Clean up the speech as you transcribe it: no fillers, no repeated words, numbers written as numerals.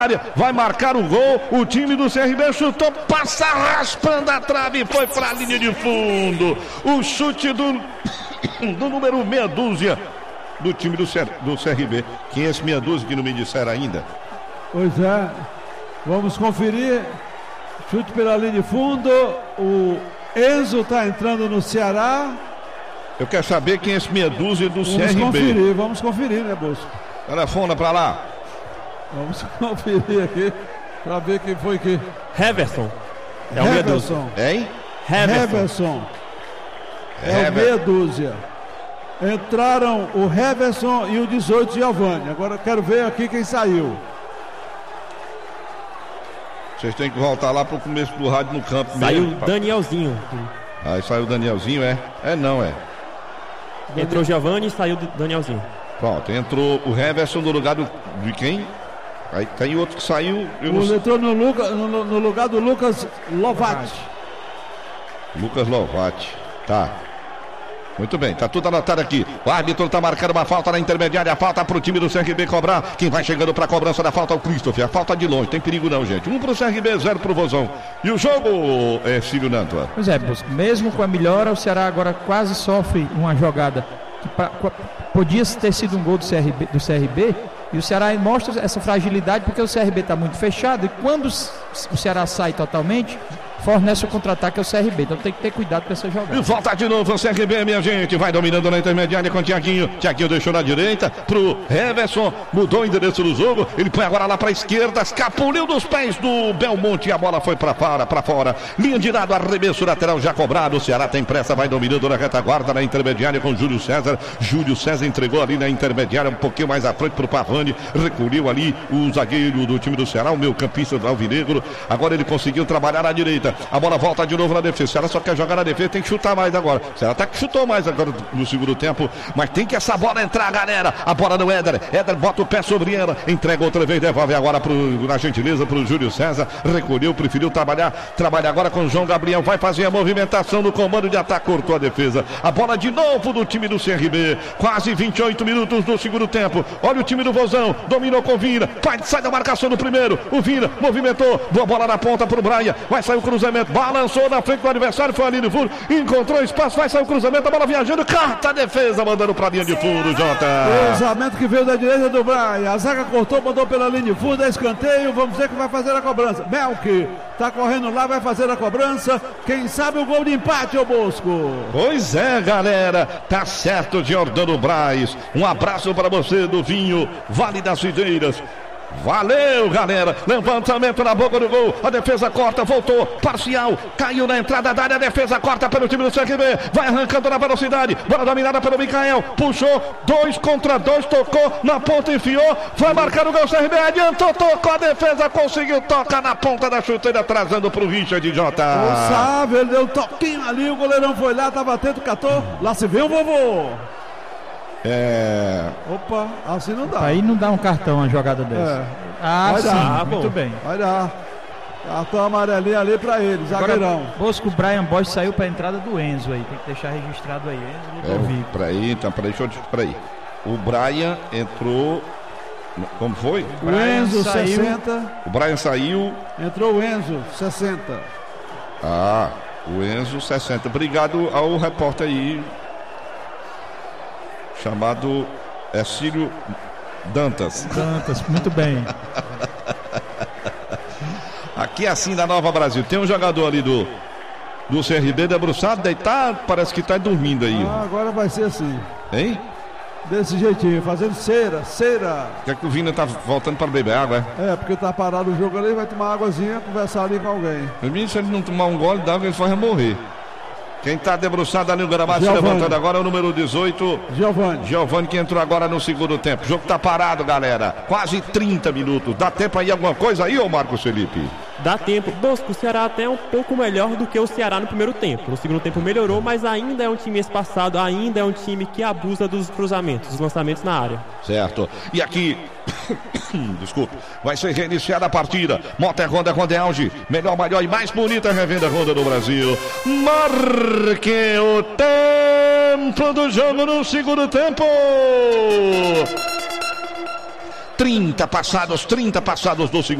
Vai marcar o gol, o time do CRB chutou, passa raspando a trave, foi para a linha de fundo. O chute do número meia dúzia do time do CRB. Quem é esse meia dúzia que não me disseram ainda? Pois é, vamos conferir. Chute pela linha de fundo. O Enzo está entrando no Ceará. Eu quero saber quem é esse meia dúzia do CRB. Vamos conferir, né, Bosco? Telefona para lá. Vamos conferir aqui para ver quem foi que. Heverson. É o meia dúzia. Hein? Heverson. É o meia dúzia. Entraram o Heverson e o 18 Giovanni. Agora eu quero ver aqui quem saiu. Vocês têm que voltar lá pro começo do rádio no campo. Saiu mesmo, Danielzinho. Aí saiu o Danielzinho, é? Entrou Giovanni e saiu Danielzinho. Pronto, entrou o Heverson no lugar de quem? Aí tem outro que saiu. Entrou no lugar do Lucas Lovati. Lucas Lovati. Tá. Muito bem, tá tudo anotado aqui. O árbitro tá marcando uma falta na intermediária. Falta pro time do CRB cobrar. Quem vai chegando pra cobrança da falta é o Christopher. A falta de longe, tem perigo não, gente. 1 pro CRB, 0 pro Vozão. E o jogo, Cílio Nantua? Pois é, mesmo com a melhora, o Ceará agora quase sofre uma jogada que podia ter sido um gol do CRB. E o Ceará mostra essa fragilidade porque o CRB está muito fechado. E quando o Ceará sai totalmente, fornece o contra-ataque ao CRB. Então tem que ter cuidado com essa jogada. E volta de novo o CRB, minha gente. Vai dominando na intermediária com o Thiaguinho. Thiaguinho deixou na direita pro Heverson. Mudou o endereço do jogo. Ele põe agora lá pra esquerda. Escapuliu dos pés do Belmonte. E a bola foi pra fora. Linha de lado, arremesso lateral já cobrado. O Ceará tem pressa, vai dominando na retaguarda na intermediária com Júlio César. Júlio César entregou ali na intermediária, um pouquinho mais à frente pro Pavani. Recolheu ali o zagueiro do time do Ceará, o meio campista do Alvinegro. Agora ele conseguiu trabalhar à direita. A bola volta de novo na defesa. O Ceará só quer jogar na defesa, tem que chutar mais agora. O Ceará até que chutou mais agora no segundo tempo, mas tem que essa bola entrar, galera. A bola no Éder. Éder bota o pé sobre ela, entrega outra vez, devolve agora na gentileza pro Júlio César. Recolheu, preferiu trabalha agora com o João Gabriel. Vai fazer a movimentação no comando de ataque, cortou a defesa. A bola de novo do time do CRB. Quase 28 minutos do segundo tempo. Olha o time do Vozão. Dominou com o Vina. Sai da marcação no primeiro. O Vina movimentou. Boa bola na ponta pro Braia. Vai sair o cruzamento. Balançou na frente do adversário. Foi ali no fundo. Encontrou espaço. Vai sair o cruzamento. A bola viajando. Carta a defesa. Mandando pra linha de fundo, Jota. Cruzamento que veio da direita do Braia. A zaga cortou. Mandou pela linha de fundo. É escanteio. Vamos ver que vai fazer a cobrança. Melk tá correndo lá. Vai fazer a cobrança. Quem sabe o gol de empate, ô Bosco. Pois é, galera. Tá certo, Jordano Braz. Um abraço para você do Vinho Vale das Videiras. Valeu, galera. Levantamento na boca do gol. A defesa corta, voltou. Parcial. Caiu na entrada da área. A defesa corta pelo time do CRB. Vai arrancando na velocidade. Bola dominada pelo Micael. Puxou. 2 contra 2. Tocou. Na ponta enfiou. Vai marcar o gol. CRB adiantou. Tocou a defesa. Conseguiu tocar na ponta da chuteira. Atrasando pro Richard Jota. Sabe, ele deu um toquinho ali. O goleirão foi lá. Tava atento, catou. Lá se vê o vovô. Opa, assim não dá. Aí não dá um cartão uma jogada dessa. Vai sim, dar, muito bem. Vai dar. Cartão amarelinho ali pra ele, zagueirão. Agora, Bosco, o Brian Bosch saiu pra entrada do Enzo aí. Tem que deixar registrado aí, Enzo Ludovico. Peraí, deixa eu O Brian entrou. Como foi? O Enzo, saiu. 60. O Brian saiu. Entrou o Enzo, 60. O Enzo, 60. Obrigado ao repórter aí, chamado Cílio Dantas. Muito bem. Aqui assim da Nova Brasil. Tem um jogador ali do CRB debruçado, deitado, parece que tá dormindo aí. Agora vai ser assim. Hein? Desse jeitinho, fazendo cera. Quer que o Vina tá voltando para beber água, é? Porque tá parado o jogo ali, vai tomar águazinha, conversar ali com alguém. Se ele não tomar um gole d'água, ele vai morrer. Quem está debruçado ali no gramado, se levantando agora é o número 18. Giovanni que entrou agora no segundo tempo. O jogo está parado, galera. Quase 30 minutos. Dá tempo aí alguma coisa aí, ô Marcos Felipe? Dá tempo. Bosco, o Ceará até é um pouco melhor do que o Ceará no primeiro tempo. No segundo tempo melhorou, mas ainda é um time espaçado, ainda é um time que abusa dos cruzamentos, dos lançamentos na área. Certo. E aqui, desculpe, vai ser reiniciada a partida. Moto é Honda, Honda é Auge. Melhor, maior e mais bonita revenda Honda do Brasil. Marque o tempo do jogo no segundo tempo. 30 passados do segundo.